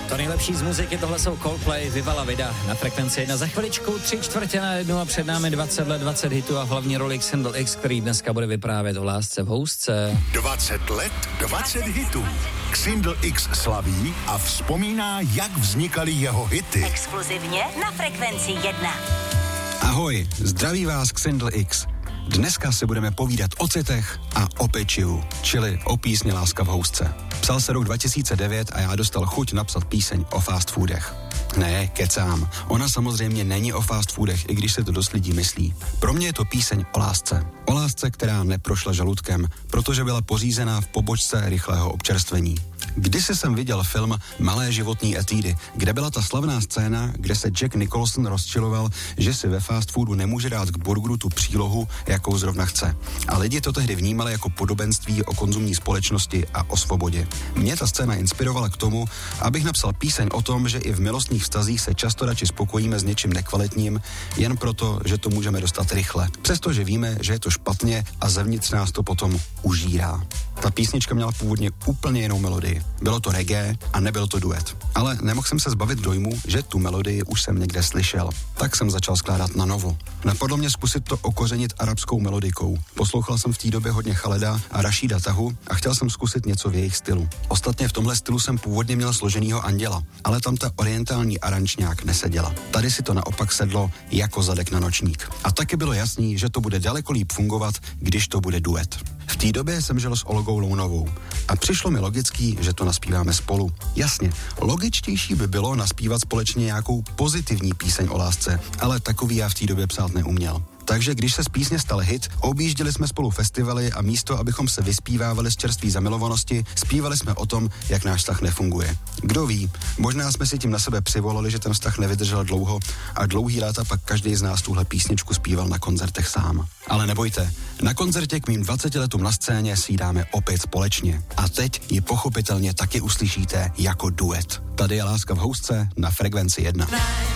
To nejlepší z muziky, tohle jsou Coldplay, Viva la Vida na Frekvenci 1. Za chviličku 3/4 a před námi 20 let, 20 hitů a hlavní roli Xindl X, který dneska bude vyprávět o lásce v housce. 20 let, 20 hitů. Xindl X slaví a vzpomíná, jak vznikaly jeho hity. Exkluzivně na Frekvenci 1. Ahoj, zdraví vás Xindl X. Dneska si budeme povídat o citech a o pečivu, čili o písni Láska v housce. Psal se rok 2009 a já dostal chuť napsat píseň o fast foodech. Ne, kecám. Ona samozřejmě není o fast foodech, i když se to dost lidí myslí. Pro mě je to píseň o lásce. O lásce, která neprošla žaludkem, protože byla pořízená v pobočce rychlého občerstvení. Kdysi jsem viděl film Malé životní etídy, kde byla ta slavná scéna, kde se Jack Nicholson rozčiloval, že si ve fast foodu nemůže dát k burgeru tu přílohu, jakou zrovna chce. A lidi to tehdy vnímali jako podobenství o konzumní společnosti a o svobodě. Mě ta scéna inspirovala k tomu, abych napsal píseň o tom, že i v milostných vztazích se často radši spokojíme s něčím nekvalitním, jen proto, že to můžeme dostat rychle. Přestože víme, že je to špatně a zevnitř nás to potom užírá. Ta písnička měla původně úplně jinou melodii. Bylo to reggae a nebyl to duet. Ale nemohl jsem se zbavit dojmu, že tu melodii už jsem někde slyšel. Tak jsem začal skládat na novo. Napadlo mě zkusit to okořenit arabskou melodikou. Poslouchal jsem v té době hodně Khaleda a Rashida Tahu a chtěl jsem zkusit něco v jejich stylu. Ostatně v tomhle stylu jsem původně měl složenýho anděla, ale tam ta orientální aranž nějak neseděla. Tady si to naopak sedlo jako zadek na nočník. A taky bylo jasný, že to bude daleko líp fungovat, když to bude duet. V té době jsem žil s Olgou Lounovou a přišlo mi logický, že to naspíváme spolu. Jasně, logičtější by bylo naspívat společně nějakou pozitivní píseň o lásce, ale takový já v té době psát neuměl. Takže když se z písně stal hit, objížděli jsme spolu festivaly a místo, abychom se vyspívávali z čerství zamilovanosti, zpívali jsme o tom, jak náš vztah nefunguje. Kdo ví, možná jsme si tím na sebe přivolali, že ten vztah nevydržel dlouho a dlouhý léta pak každý z nás tuhle písničku zpíval na koncertech sám. Ale nebojte, na koncertě k mým 20 letům na scéně si ji dáme opět společně. A teď ji pochopitelně taky uslyšíte jako duet. Tady je Láska v housce na Frekvenci 1.